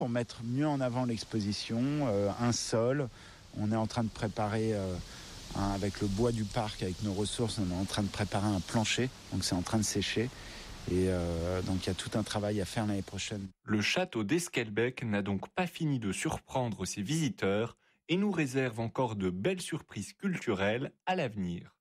Pour mettre mieux en avant l'exposition, un sol, on est en train de préparer avec le bois du parc, avec nos ressources, on est en train de préparer un plancher, donc c'est en train de sécher. Et donc il y a tout un travail à faire l'année prochaine. Le château d'Esquelbecq n'a donc pas fini de surprendre ses visiteurs et nous réserve encore de belles surprises culturelles à l'avenir.